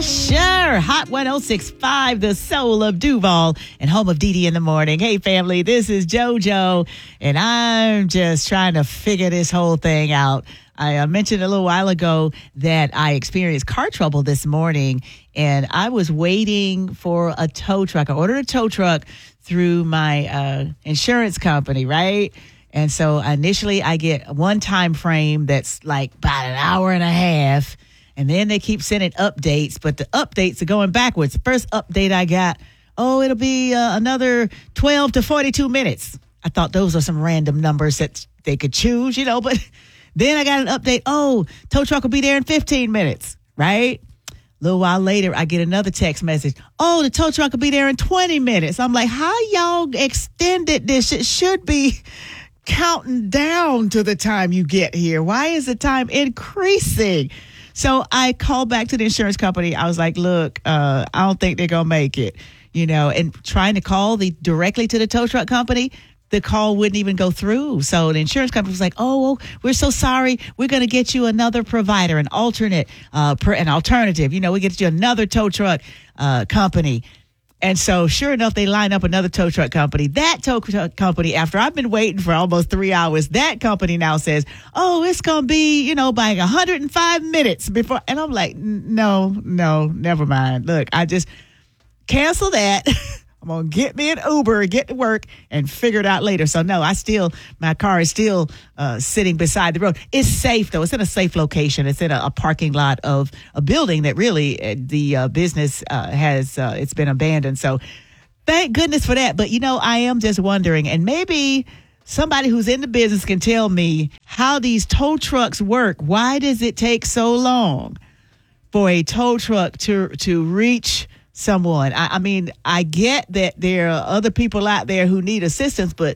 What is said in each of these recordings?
Usher, Hot 106.5, the soul of Duval and home of Dee Dee in the morning. Hey, family, this is JoJo, and I'm just trying to figure this whole thing out. I mentioned a little while ago that I experienced car trouble this morning, and I was waiting for a tow truck. I ordered a tow truck through my insurance company, right? And so initially I get one time frame that's like about an hour and a half, and then they keep sending updates, but the updates are going backwards. The first update I got, it'll be another 12 to 42 minutes. I thought those are some random numbers that they could choose, but then I got an update. Tow truck will be there in 15 minutes, right? A little while later, I get another text message. The tow truck will be there in 20 minutes. I'm like, how y'all extended this? It should be counting down to the time you get here. Why is the time increasing? So I called back to the insurance company. I was like, look, I don't think they're going to make it, and trying to call directly to the tow truck company, the call wouldn't even go through. So the insurance company was like, we're so sorry. We're going to get you another provider, an alternative. We get you another tow truck company. And so sure enough, they line up another tow truck company. That tow truck company, after I've been waiting for almost 3 hours, that company now says, it's going to be, by 105 minutes before. And I'm like, no, never mind. Look, I just cancel that. I'm going to get me an Uber, get to work, and figure it out later. So, no, my car is still sitting beside the road. It's safe, though. It's in a safe location. It's in a parking lot of a building that really the business it's been abandoned. So, thank goodness for that. But, I am just wondering, and maybe somebody who's in the business can tell me how these tow trucks work. Why does it take so long for a tow truck to reach someone? I mean, I get that there are other people out there who need assistance, but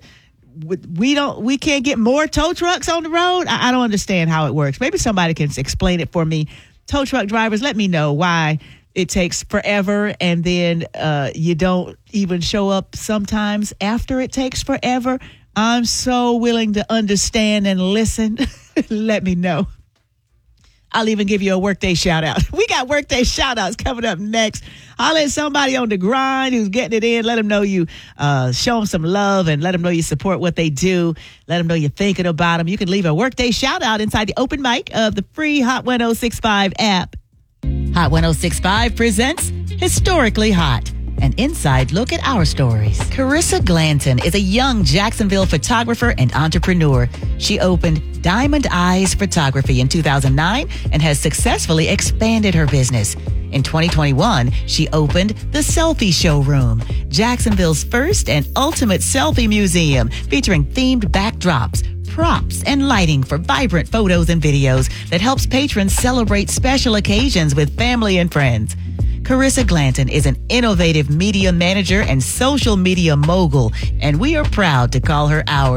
we can't get more tow trucks on the road. I don't understand how it works. Maybe somebody can explain it for me. Tow truck drivers, let me know why it takes forever, and then you don't even show up sometimes after it takes forever. I'm so willing to understand and listen. Let me know. I'll even give you a workday shout out. We got workday shout outs coming up next. I'll let somebody on the grind who's getting it in. Let them know you show them some love, and let them know you support what they do. Let them know you're thinking about them. You can leave a workday shout out inside the open mic of the free Hot 106.5 app. Hot 106.5 presents Historically Hot, an inside look at our stories. Carissa Glanton is a young Jacksonville photographer and entrepreneur. She opened Diamond Eyes Photography in 2009 and has successfully expanded her business. In 2021, she opened the Selfie Showroom, Jacksonville's first and ultimate selfie museum, featuring themed backdrops, props, and lighting for vibrant photos and videos that helps patrons celebrate special occasions with family and friends. Carissa Glanton is an innovative media manager and social media mogul, and we are proud to call her ours.